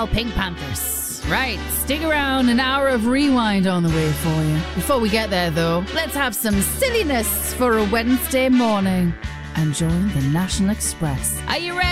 Cal Pink Panthers. Right, stick around, an hour of rewind on the way for you. Before we get there, though, let's have some silliness for a Wednesday morning and join the National Express. Are you ready?